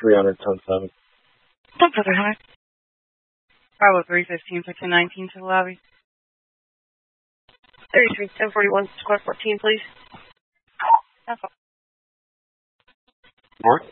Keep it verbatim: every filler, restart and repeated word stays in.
three hundred, ten seven. Don't for three hundred. Bravo three fifteen, fifteen nineteen to the lobby. thirty-three, ten forty-one, squad fourteen, please. North?